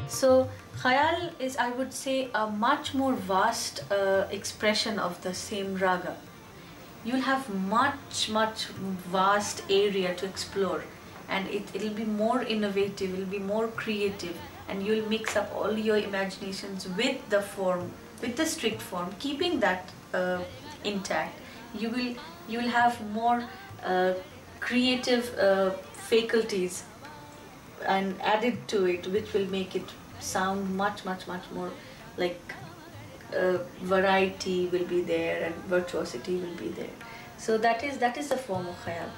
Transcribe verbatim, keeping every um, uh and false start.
So khayal is, I would say, a much more vast uh, expression of the same raga. You'll have much much vast area to explore, and it, it'll be more innovative, it'll be more creative, and you'll mix up all your imaginations with the form, with the strict form, keeping that uh, intact. You will you will have more uh, creative uh, faculties and added to it, which will make it sound much much much more like uh, variety will be there and virtuosity will be there. So that is that is the form of khayal.